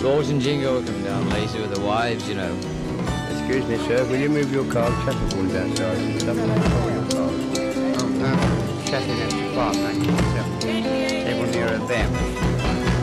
Rose and Jingo come down later with the wives, you know. Excuse me, sir, will you move your car? Chesterbourne's outside. Stop your car. Chatting at the park, thank you, sir. Table near a bench.